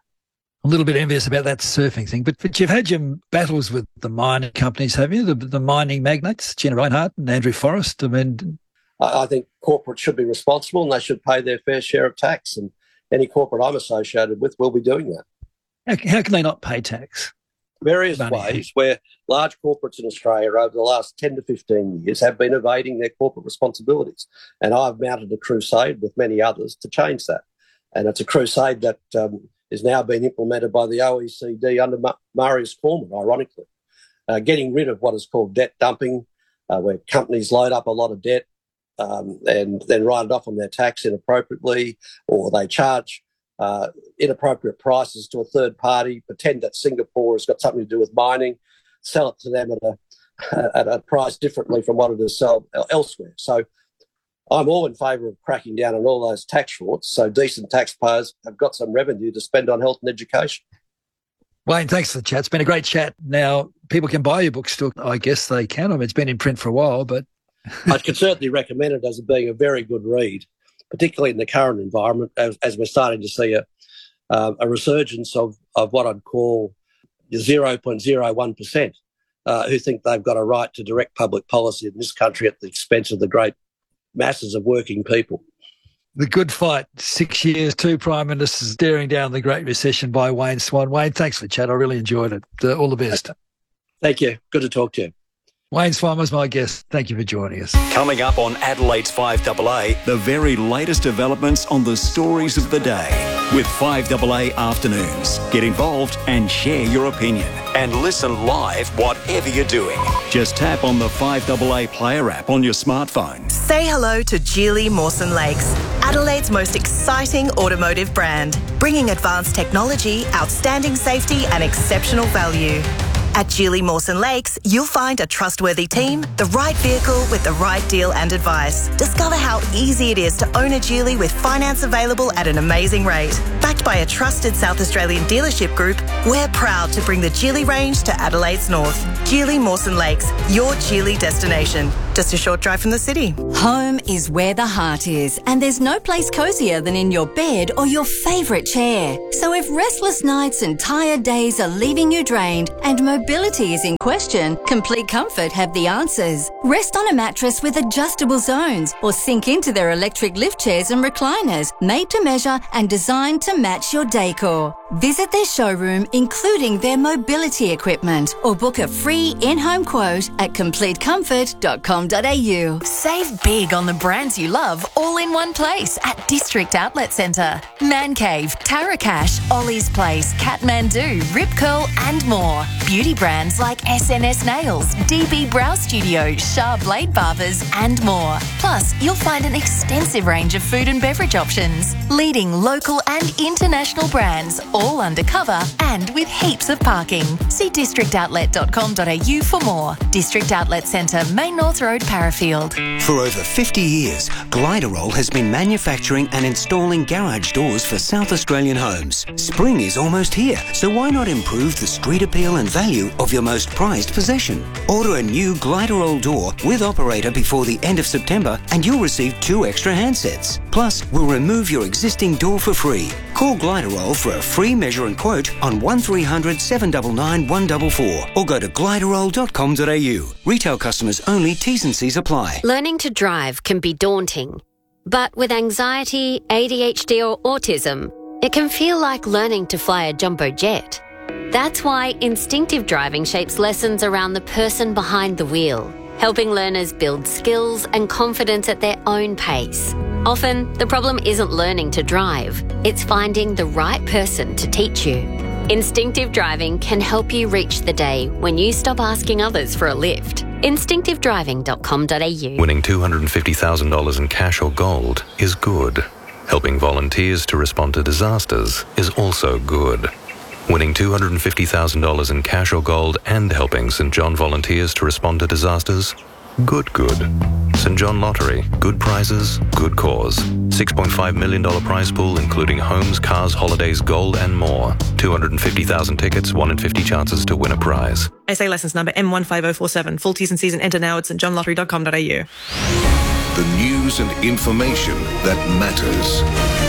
A little bit envious about that surfing thing, but, but you've had your battles with the mining companies, have you? The, the mining magnates, Gina Rinehart and Andrew Forrest. I mean, I, I think corporate should be responsible and they should pay their fair share of tax, and any corporate I'm associated with will be doing that. How, how can they not pay tax? Various Money. ways where large corporates in Australia over the last ten to fifteen years have been evading their corporate responsibilities. And I've mounted a crusade with many others to change that. And it's a crusade that um, is now being implemented by the O E C D under Marius Cormann, ironically, uh, getting rid of what is called debt dumping, uh, where companies load up a lot of debt um, and then write it off on their tax inappropriately, or they charge uh, inappropriate prices to a third party, pretend that Singapore has got something to do with mining, sell it to them at a, at a price differently from what it is sold elsewhere. So I'm all in favour of cracking down on all those tax frauds so decent taxpayers have got some revenue to spend on health and education. Wayne, thanks for the chat. It's been a great chat. Now, people can buy your book still. I guess they can. I mean, it's been in print for a while, but... I could certainly recommend it as being a very good read, particularly in the current environment, as, as we're starting to see a, uh, a resurgence of, of what I'd call zero point zero one percent uh, who think they've got a right to direct public policy in this country at the expense of the great masses of working people. The Good Fight, six years, two Prime Ministers staring down the Great Recession by Wayne Swan. Wayne, thanks for the chat. I really enjoyed it. Uh, all the best. Thank you. Good to talk to you. Wayne Swan was my guest. Thank you for joining us. Coming up on Adelaide's five A A, the very latest developments on the stories of the day with five A A Afternoons. Get involved and share your opinion. And listen live whatever you're doing. Just tap on the five A A Player app on your smartphone. Say hello to Geely Mawson Lakes. Adelaide's most exciting automotive brand, bringing advanced technology, outstanding safety and exceptional value. At Geely Mawson Lakes, you'll find a trustworthy team, the right vehicle with the right deal and advice. Discover how easy it is to own a Geely with finance available at an amazing rate. Backed by a trusted South Australian dealership group, we're proud to bring the Geely range to Adelaide's north. Geely Mawson Lakes, your Geely destination. Just a short drive from the city. Home is where the heart is, and there's no place cosier than in your bed or your favourite chair. So if restless nights and tired days are leaving you drained and mobility is in question, Complete Comfort have the answers. Rest on a mattress with adjustable zones or sink into their electric lift chairs and recliners, made to measure and designed to match your decor. Visit their showroom, including their mobility equipment, or book a free in-home quote at complete comfort dot com dot a u. Save big on the brands you love all in one place at District Outlet Centre. Man Cave, Tarakash, Ollie's Place, Kathmandu, Rip Curl and more. Beauty brands like S N S Nails, D B Brow Studio, Shah Blade Barbers and more. Plus, you'll find an extensive range of food and beverage options. Leading local and international brands, all undercover and with heaps of parking. See district outlet dot com dot a u for more. District Outlet Centre, Main North Road, Parafield. For over fifty years, Gliderol has been manufacturing and installing garage doors for South Australian homes. Spring is almost here, so why not improve the street appeal and value of your most prized possession? Order a new Gliderol door with operator before the end of September and you'll receive two extra handsets. Plus, we'll remove your existing door for free. Call Gliderol for a free measure and quote on one three hundred seven nine nine one four four or go to gliderol dot com dot a u. Retail customers only, T's and C's apply. Learning to drive can be daunting, but with anxiety, A D H D or autism, it can feel like learning to fly a jumbo jet. That's why instinctive driving shapes lessons around the person behind the wheel, helping learners build skills and confidence at their own pace. Often, the problem isn't learning to drive, it's finding the right person to teach you. Instinctive driving can help you reach the day when you stop asking others for a lift. instinctive driving dot com dot a u. Winning two hundred fifty thousand dollars in cash or gold is good. Helping volunteers to respond to disasters is also good. Winning two hundred fifty thousand dollars in cash or gold and helping St John volunteers to respond to disasters? Good, good. St John Lottery. Good prizes, good cause. six point five million dollars prize pool including homes, cars, holidays, gold and more. two hundred fifty thousand tickets, one in fifty chances to win a prize. S A licence number M one five zero four seven. Full T's and C's and enter now at st john lottery dot com dot a u. The news and information that matters.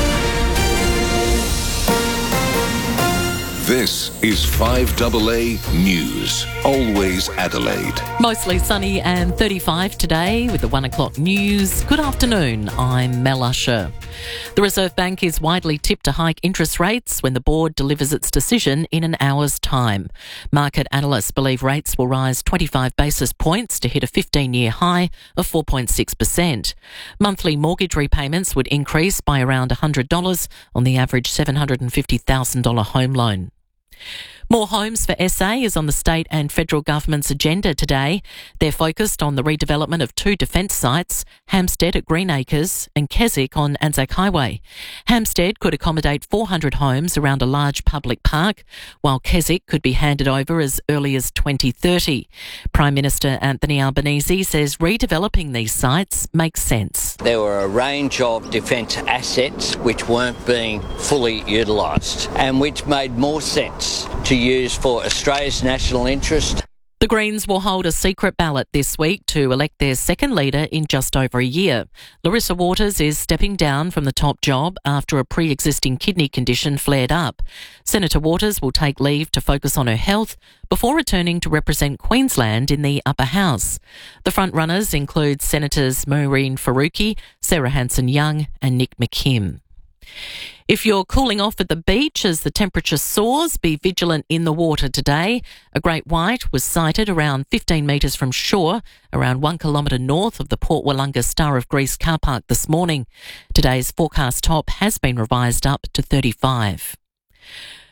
This is five A A News. Always Adelaide. Mostly sunny and thirty-five today with the one o'clock news. Good afternoon, I'm Mel Usher. The Reserve Bank is widely tipped to hike interest rates when the board delivers its decision in an hour's time. Market analysts believe rates will rise twenty-five basis points to hit a fifteen-year high of four point six percent. Monthly mortgage repayments would increase by around one hundred dollars on the average seven hundred fifty thousand dollars home loan. More homes for S A is on the state and federal government's agenda today. They're focused on the redevelopment of two defence sites, Hampstead at Greenacres and Keswick on Anzac Highway. Hampstead could accommodate four hundred homes around a large public park, while Keswick could be handed over as early as twenty thirty. Prime Minister Anthony Albanese says redeveloping these sites makes sense. There were a range of defence assets which weren't being fully utilised and which made more sense to use for Australia's national interest. The Greens will hold a secret ballot this week to elect their second leader in just over a year. Larissa Waters is stepping down from the top job after a pre-existing kidney condition flared up. Senator Waters will take leave to focus on her health before returning to represent Queensland in the upper house. The front-runners include Senators Maureen Faruqi, Sarah Hanson-Young and Nick McKim. If you're cooling off at the beach as the temperature soars, be vigilant in the water today. A great white was sighted around fifteen metres from shore, around one kilometre north of the Port Wollonga Star of Greece car park this morning. Today's forecast top has been revised up to thirty-five.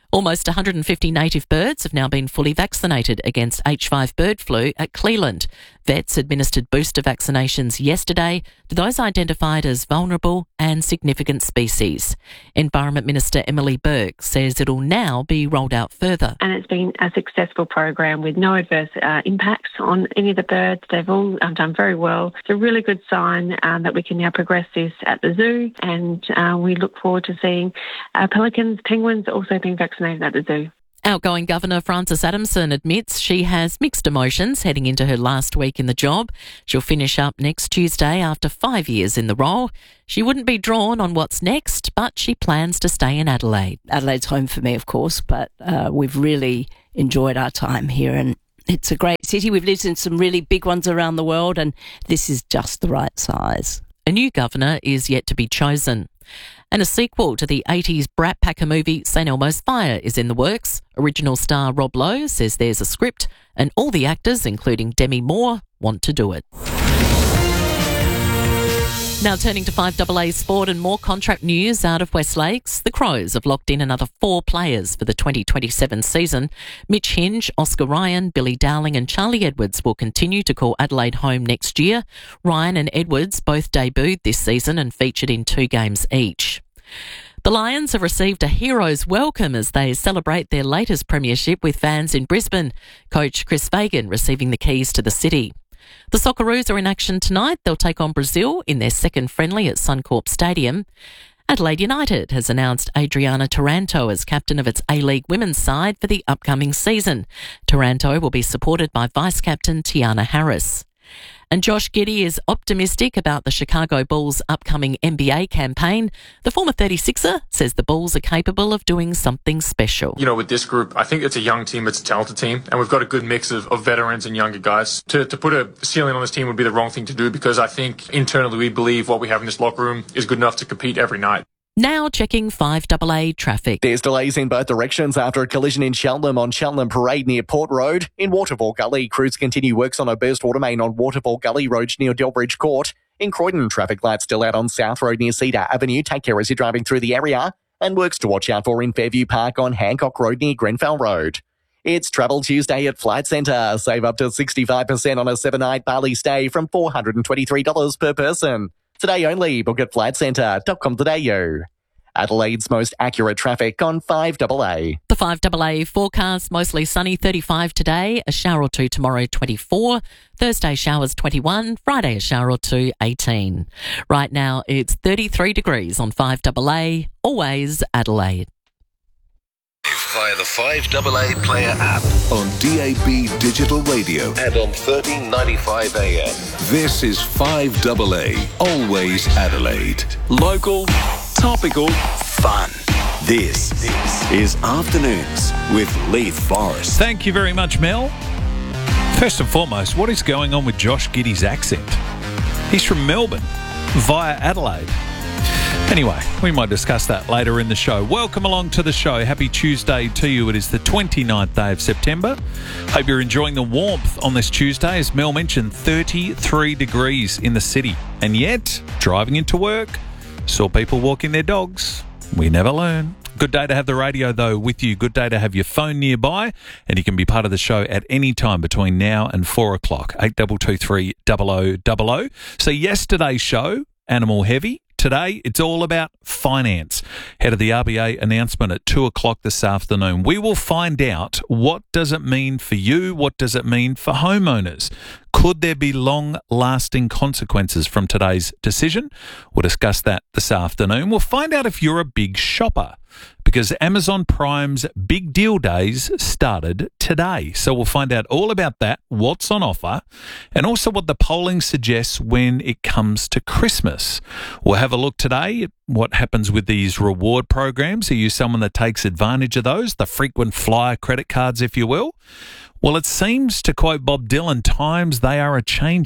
Almost one hundred fifty native birds have now been fully vaccinated against H five bird flu at Cleland. Vets administered booster vaccinations yesterday to those identified as vulnerable and significant species. Environment Minister Emily Burke says it'll now be rolled out further. And it's been a successful program with no adverse uh, impacts on any of the birds. They've all um, done very well. It's a really good sign um, that we can now progress this at the zoo, and uh, we look forward to seeing uh, pelicans, penguins also being vaccinated at the zoo. Outgoing Governor Frances Adamson admits she has mixed emotions heading into her last week in the job. She'll finish up next Tuesday after five years in the role. She wouldn't be drawn on what's next, but she plans to stay in Adelaide. Adelaide's home for me, of course, but uh, we've really enjoyed our time here, and it's a great city. We've lived in some really big ones around the world, and this is just the right size. A new governor is yet to be chosen. And a sequel to the eighties Brat Packer movie Saint Elmo's Fire is in the works. Original star Rob Lowe says there's a script and all the actors, including Demi Moore, want to do it. Now turning to five A A sport and more contract news out of West Lakes. The Crows have locked in another four players for the twenty twenty-seven season. Mitch Hinge, Oscar Ryan, Billy Dowling and Charlie Edwards will continue to call Adelaide home next year. Ryan and Edwards both debuted this season and featured in two games each. The Lions have received a hero's welcome as they celebrate their latest premiership with fans in Brisbane. Coach Chris Fagan receiving the keys to the city. The Socceroos are in action tonight. They'll take on Brazil in their second friendly at Suncorp Stadium. Adelaide United has announced Adriana Taranto as captain of its A-League women's side for the upcoming season. Taranto will be supported by vice-captain Tiana Harris. And Josh Giddey is optimistic about the Chicago Bulls' upcoming N B A campaign. The former thirty-sixer says the Bulls are capable of doing something special. You know, with this group, I think it's a young team, it's a talented team, and we've got a good mix of, of veterans and younger guys. To, to put a ceiling on this team would be the wrong thing to do, because I think internally we believe what we have in this locker room is good enough to compete every night. Now checking five A A traffic. There's delays in both directions after a collision in Cheltenham on Cheltenham Parade near Port Road. In Waterfall Gully, crews continue works on a burst water main on Waterfall Gully Road near Delbridge Court. In Croydon, traffic lights still out on South Road near Cedar Avenue. Take care as you're driving through the area. And works to watch out for in Fairview Park on Hancock Road near Grenfell Road. It's Travel Tuesday at Flight Centre. Save up to sixty-five percent on a seven-night Bali stay from four hundred twenty-three dollars per person. Today only. Book at flight centre dot com dot a u. Adelaide's most accurate traffic on five A A. The five A A forecast, mostly sunny, thirty-five today, a shower or two tomorrow, twenty-four. Thursday showers, twenty-one. Friday a shower or two, eighteen. Right now it's thirty-three degrees on five A A, always Adelaide. Via the five A A Player app, on D A B digital radio and on thirteen ninety-five A M. This is five A A, always Adelaide. Local, topical, fun. This is Afternoons with Leith Forrest. Thank you very much, Mel. First and foremost, what is going on with Josh Giddey's accent? He's from Melbourne via Adelaide. Anyway, we might discuss that later in the show. Welcome along to the show. Happy Tuesday to you. It is the twenty-ninth day of September. Hope you're enjoying the warmth on this Tuesday. As Mel mentioned, thirty-three degrees in the city. And yet, driving into work, saw people walking their dogs. We never learn. Good day to have the radio, though, with you. Good day to have your phone nearby. And you can be part of the show at any time between now and four o'clock. eight two two three, double oh double oh. So yesterday's show, Animal Heavy. Today, it's all about finance. Head of the R B A announcement at two o'clock this afternoon. We will find out, what does it mean for you? What does it mean for homeowners? Could there be long-lasting consequences from today's decision? We'll discuss that this afternoon. We'll find out if you're a big shopper, because Amazon Prime's Big Deal Days started today. So we'll find out all about that, what's on offer, and also what the polling suggests when it comes to Christmas. We'll have a look today at what happens with these reward programs. Are you someone that takes advantage of those, the frequent flyer credit cards, if you will? Well, it seems, to quote Bob Dylan, times they are a-changing.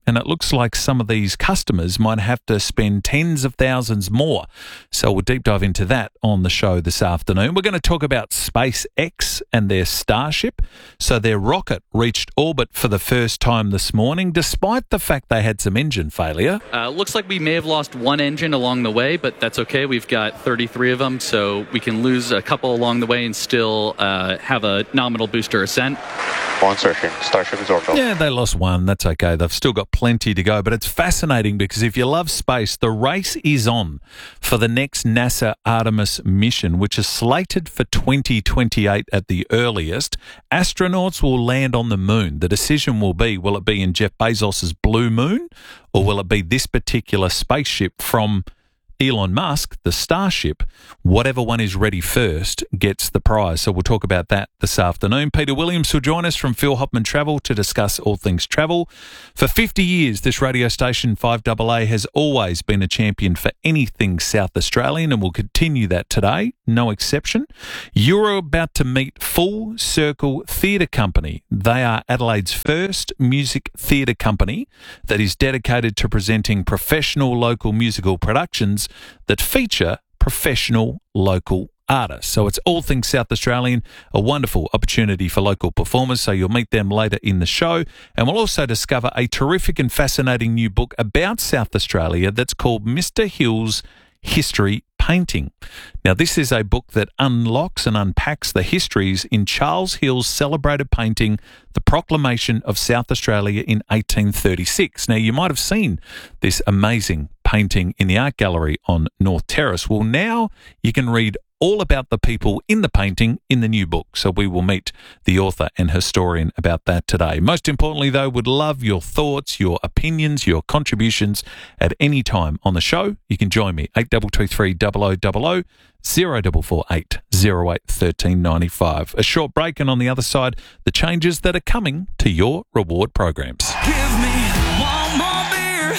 and it looks like some of these customers might have to spend tens of thousands more. So we'll deep dive into that on the show this afternoon. We're going to talk about SpaceX and their Starship. So their rocket reached orbit for the first time this morning, despite the fact they had some engine failure. Uh, looks like we may have lost one engine along the way, but that's okay. We've got thirty-three of them, so we can lose a couple along the way and still uh, have a nominal booster ascent. One searching. Starship is orbital. Yeah, they lost one. That's okay. They've still got plenty to go. But it's fascinating because if you love space, the race is on for the next NASA Artemis mission, which is slated for twenty twenty-eight at the earliest. Astronauts will land on the moon. The decision will be, will it be in Jeff Bezos's Blue Moon, or will it be this particular spaceship from Elon Musk, the Starship? Whatever one is ready first gets the prize. So we'll talk about that this afternoon. Peter Williams will join us from Phil Hopman Travel to discuss all things travel. For fifty years, this radio station, five A A, has always been a champion for anything South Australian and will continue that today, no exception. You're about to meet Full Circle Theatre Company. They are Adelaide's first music theatre company that is dedicated to presenting professional local musical productions that feature professional local artists. So it's all things South Australian, a wonderful opportunity for local performers. So you'll meet them later in the show. And we'll also discover a terrific and fascinating new book about South Australia that's called Mister Hill's History Painting. Now, this is a book that unlocks and unpacks the histories in Charles Hill's celebrated painting, The Proclamation of South Australia in eighteen thirty-six. Now, you might have seen this amazing painting in the art gallery on North Terrace. Well, now you can read all about the people in the painting in the new book. So we will meet the author and historian about that today. Most importantly, though, would love your thoughts, your opinions, your contributions at any time on the show. You can join me, eight two two three double oh double oh, zero four four eight, zero eight, one three nine five. A short break, and on the other side, the changes that are coming to your reward programs. Give me one more beer.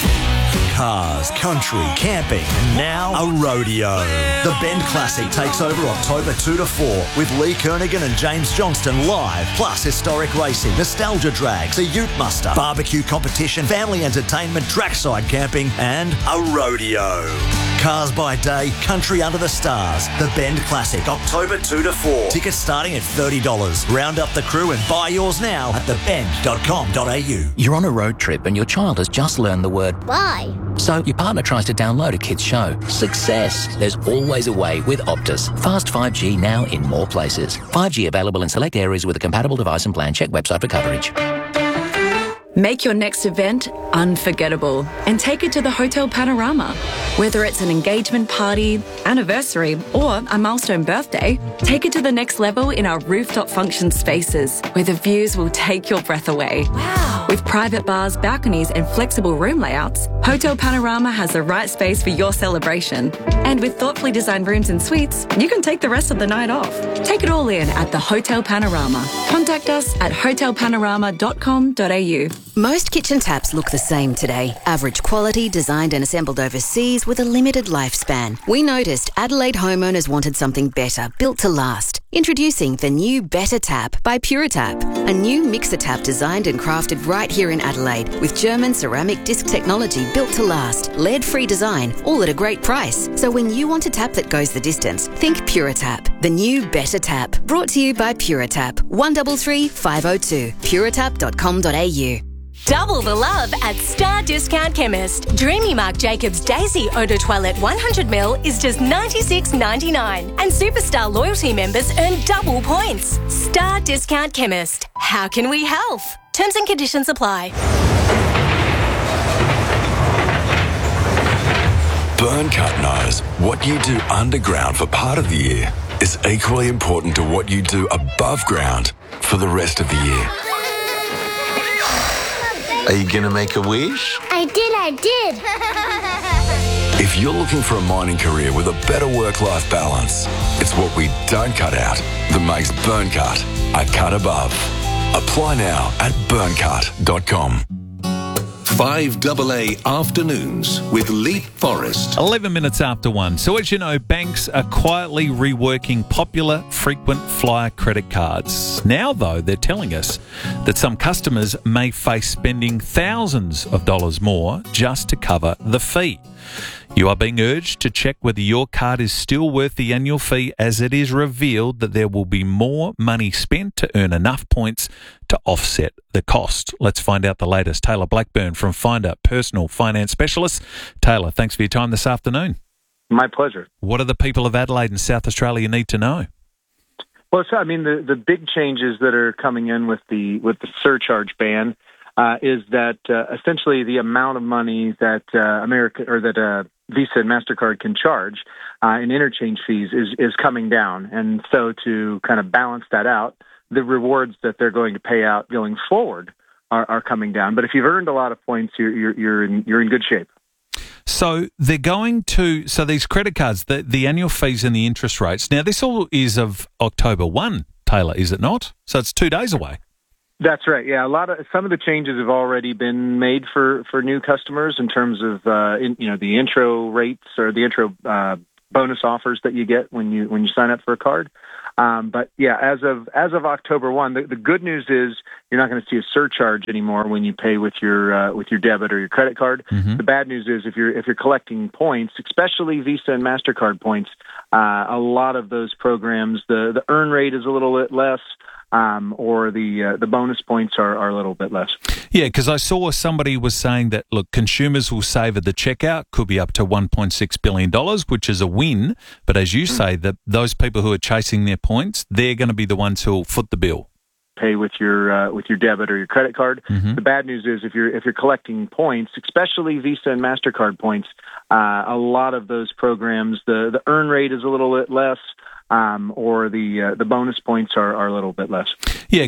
Cars, country, camping, and now a rodeo. The Bend Classic takes over October two to four with Lee Kernaghan and James Johnston live, plus historic racing, nostalgia drags, a ute muster, barbecue competition, family entertainment, trackside camping, and a rodeo. Cars by day, country under the stars. The Bend Classic, October two to four. Tickets starting at thirty dollars. Round up the crew and buy yours now at the bend dot com dot a u. You're on a road trip and your child has just learned the word bye. So your partner tries to download a kid's show. Success. There's always a way with Optus. Fast five G now in more places. five G available in select areas with a compatible device and plan. Check website for coverage. Make your next event unforgettable and take it to the Hotel Panorama. Whether it's an engagement party, anniversary, or a milestone birthday, take it to the next level in our rooftop function spaces, where the views will take your breath away. Wow! With private bars, balconies, and flexible room layouts, Hotel Panorama has the right space for your celebration. And with thoughtfully designed rooms and suites, you can take the rest of the night off. Take it all in at the Hotel Panorama. Contact us at hotel panorama dot com dot a u. Most kitchen taps look the same today. Average quality, designed and assembled overseas with a limited lifespan. We noticed Adelaide homeowners wanted something better, built to last. Introducing the new Better Tap by PuraTap, a new mixer tap designed and crafted right here in Adelaide with German ceramic disc technology built to last, lead-free design, all at a great price. So when you want a tap that goes the distance, think PuraTap, the new Better Tap. Brought to you by PuraTap, one three three, five oh two, puratap dot com dot a u. Double the love at Star Discount Chemist. Dreamy Marc Jacobs Daisy Eau de Toilette one hundred milliliters is just ninety-six ninety-nine. And Superstar loyalty members earn double points. Star Discount Chemist. How can we help? Terms and conditions apply. Burncut knows what you do underground for part of the year is equally important to what you do above ground for the rest of the year. Are you going to make a wish? I did, I did. If you're looking for a mining career with a better work-life balance, it's what we don't cut out that makes Burncut a cut above. Apply now at burncut dot com. five A A Afternoons with Leap Forest. eleven minutes after one. So as you know, banks are quietly reworking popular frequent flyer credit cards. Now, though, they're telling us that some customers may face spending thousands of dollars more just to cover the fee. You are being urged to check whether your card is still worth the annual fee, as it is revealed that there will be more money spent to earn enough points to offset the cost. Let's find out the latest. Taylor Blackburn from Finder, personal finance specialist. Taylor, thanks for your time this afternoon. My pleasure. What do the people of Adelaide and South Australia need to know? Well, so, I mean, the, the big changes that are coming in with the with the surcharge ban uh, is that uh, essentially the amount of money that uh, America or that uh, Visa and MasterCard can charge uh, in interchange fees is is coming down, and so to kind of balance that out, the rewards that they're going to pay out going forward are, are coming down. But if you've earned a lot of points, you're you're you're in you're in good shape. So they're going to, so these credit cards, the, the annual fees and the interest rates. Now, this all is of October first, Taylor, is it not? So it's two days away. That's right. Yeah, a lot of some of the changes have already been made for, for new customers in terms of uh, in, you know the intro rates or the intro uh, bonus offers that you get when you when you sign up for a card. Um, but yeah, as of as of October first, the, the good news is you're not going to see a surcharge anymore when you pay with your uh, with your debit or your credit card. Mm-hmm. The bad news is if you're if you're collecting points, especially Visa and MasterCard points, uh, a lot of those programs the the earn rate is a little bit less. Um, or the uh, the bonus points are, are a little bit less. Yeah, because I saw somebody was saying that, look, consumers will save at the checkout, could be up to one point six billion dollars, which is a win. But as you mm. say, that those people who are chasing their points, they're going to be the ones who will foot the bill. Pay with your uh, with your debit or your credit card. Mm-hmm. The bad news is if you're if you're collecting points, especially Visa and MasterCard points, uh, a lot of those programs the, the earn rate is a little bit less. Um, or the uh, the bonus points are, are a little bit less. Yeah,